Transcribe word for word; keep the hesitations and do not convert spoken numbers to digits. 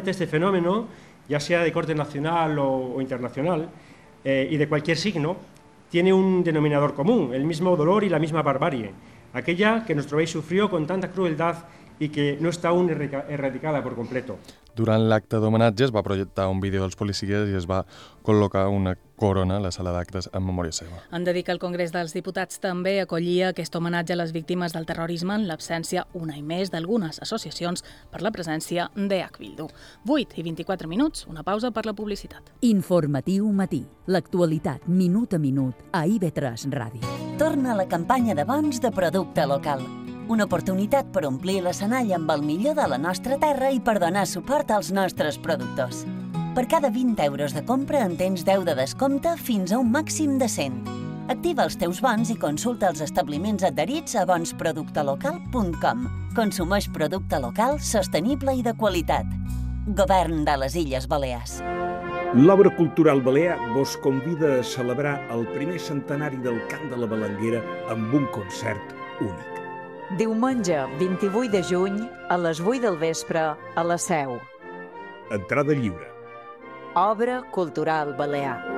Este fenómeno, ya sea de corte nacional o, o internacional, eh, y de cualquier signo, tiene un denominador común, el mismo dolor y la misma barbarie, aquella que nuestro país sufrió con tanta crueldad y que no está aún erradicada por completo. Durant l'acte d'homenatge es va projectar un vídeo dels policies i es va col·locar una corona a la sala d'actes en memòria seva. En dedica el Congrés dels Diputats també acollia aquest homenatge a les víctimes del terrorisme en l'absència una i més d'algunes associacions per la presència d'H Bildu. vuit i vint-i-quatre minuts, una pausa per la publicitat. Informatiu matí. L'actualitat minut a minut a I V tres Ràdio. Torna la campanya de bons de producte local. Una oportunitat per omplir l'escenari amb el millor de la nostra terra i per donar suport als nostres productors. Per cada vint euros de compra en tens deu de descompte fins a un màxim de cent. Activa els teus bons i consulta els establiments adherits a bons producte local punt com. Consumeix producte local, sostenible i de qualitat. Govern de les Illes Balears. L'Obra Cultural Balear vos convida a celebrar el primer centenari del Cant de la Balanguera amb un concert únic. Diumenge, vint-i-vuit de juny, a les vuit del vespre, a la Seu. Entrada lliure. Obra Cultural Balear.